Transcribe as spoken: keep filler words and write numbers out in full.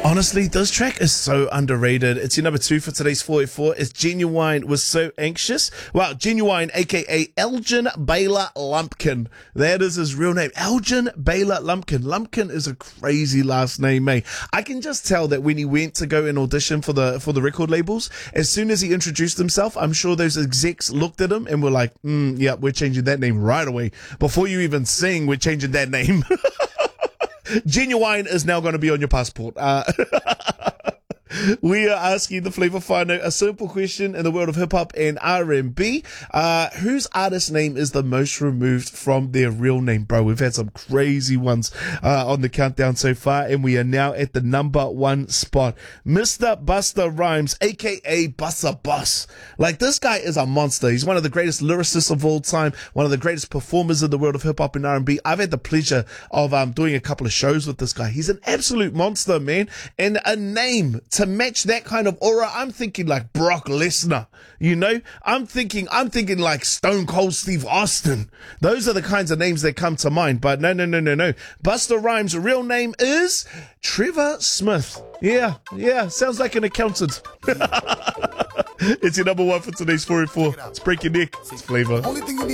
Honestly, this track is so underrated. It's your number two for today's four eighty-four. It's Genuine Was So Anxious. Well, Genuine, aka Elgin Baylor Lumpkin. That is his real name. Elgin Baylor Lumpkin. Lumpkin is a crazy last name, mate. I can just tell that when he went to go and audition for the for the record labels, as soon as he introduced himself, I'm sure those execs looked at him and were like, mm, yeah, we're changing that name right away. Before you even sing, we're changing that name. Genuine is now going to be on your passport. Uh, we are asking the Flavor Whānau a simple question in the world of hip-hop and R and B. Uh, whose artist name is the most removed from their real name, bro? We've had some crazy ones uh, on the countdown so far, and we are now at the number one spot. Mister Busta Rhymes, a k a. Busta Bus. Like, this guy is a monster. He's one of the greatest lyricists of all time, one of the greatest performers in the world of hip-hop and R and B. I've had the pleasure of um, doing a couple of shows with this guy. He's an absolute monster, man. And a name to match that kind of aura, I'm thinking like Brock Lesnar, you know? I'm thinking, I'm thinking like Stone Cold Steve Austin. Those are the kinds of names that come to mind. But no, no, no, no, no. Busta Rhymes' real name is Trevor Smith. Yeah, yeah, sounds like an accountant. It's your number one for today's four eighty-four. It's Break Your Neck. It's Flavor.